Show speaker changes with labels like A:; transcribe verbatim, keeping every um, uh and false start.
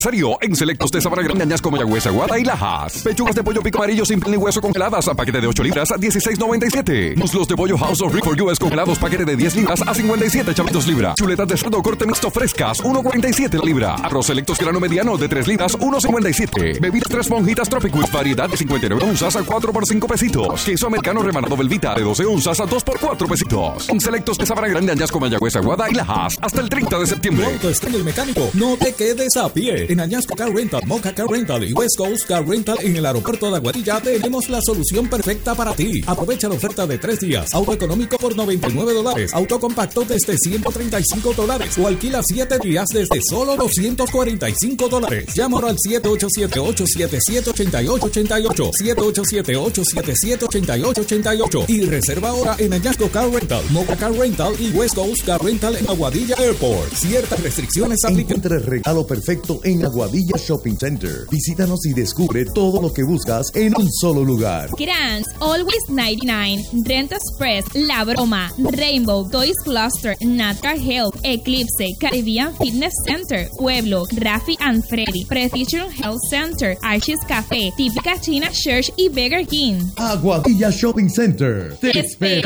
A: aniversario en Selectos de Sabana Grande, Añasco, Mayagüez, Aguada y Lajas. Pechugas de pollo pico amarillo sin piel ni hueso congeladas a paquete de ocho libras a dieciséis noventa y siete. Muslos de pollo House of Rick for U S congelados paquete de diez libras a cincuenta y siete chavitos libra. Chuletas de cerdo corte mixto frescas uno cuarenta y siete la libra. Arroz Selectos grano mediano de tres libras uno cincuenta y siete. Bebidas tres monjitas Tropicus variedad de cincuenta y nueve onzas a cuatro por cinco pesitos. Queso americano remanado Velvita de doce onzas a dos por cuatro pesitos. En Selectos de Sabana Grande, Añasco, Mayagüez, Aguada y Lajas hasta el treinta de septiembre.
B: Pronto está en el mecánico. No te quedes a pie. En Añasco Car Rental, Moca Car Rental y West Coast Car Rental en el aeropuerto de Aguadilla tenemos la solución perfecta para ti. Aprovecha la oferta de tres días. Auto económico por noventa y nueve dólares. Auto compacto desde ciento treinta y cinco dólares. O alquila siete días desde solo doscientos cuarenta y cinco dólares. Llámalo al siete ocho siete, ocho siete siete, ocho ocho ocho ocho. siete ocho siete, ocho siete siete, ocho ocho ocho ocho. Y reserva ahora en Añasco Car Rental, Moca Car Rental y West Coast Car Rental en Aguadilla Airport. Ciertas restricciones aplican.
C: Encuentra el regalo perfecto en Aguadilla Shopping Center. Visítanos y descubre todo lo que buscas en un solo lugar.
D: Grants, Always noventa y nueve, Rent Express, La Broma, Rainbow, Toys Cluster, Natural Health, Eclipse, Caribbean Fitness Center, Pueblo, Rafi and Freddy, Precision Health Center, Archie's Café, Típica China Church y Burger King.
C: Aguadilla Shopping Center.
D: ¡Te espera!